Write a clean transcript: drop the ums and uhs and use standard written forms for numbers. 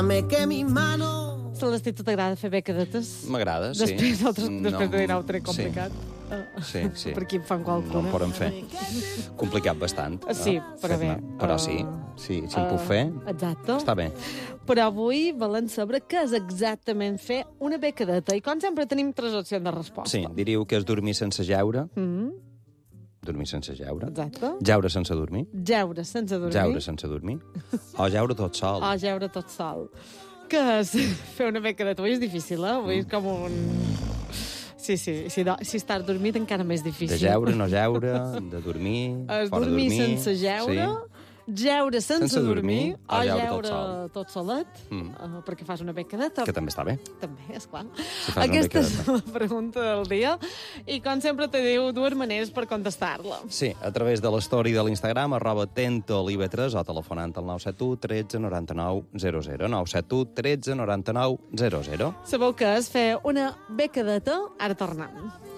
Celestí, t'agrada fer becadetes? M'agrada, sí. Després de dinar-ho trec complicat. Sí. Per aquí en fan qualcuna. No em poden fer. Complicat bastant. Sí, però bé. Però sí, si em puc fer, exacte. està bé. Però avui volen saber què és exactament fer una becadeta. I com sempre tenim 3 opcions de resposta. Sí, diríeu que és dormir sense jeure. Dormir sense jeure. Exacte. Jeure sense dormir. Jeure sense dormir. Jeure sense dormir. O jeure tot sol. O jeure tot sol. Que és fer una becadeta. Avui és difícil, eh? Avui és com un... Sí, si estàs dormit encara més difícil. De jeure, no jeure, de dormir, fora dormir dormir... sense jeure, jeure sense dormir, o jeure tot solet, perquè fas una becadeta. Que també està bé. També, esclar. Si Aquesta és la pregunta del dia. I com sempre te diu 2 maneres per contestar-la. Sí, a través de l'story de l'Instagram, @tentolive3 o telefonant al 971 13 99 00. 971 13 99 00. Sabeu què és fer una becadeta? Ara tornem.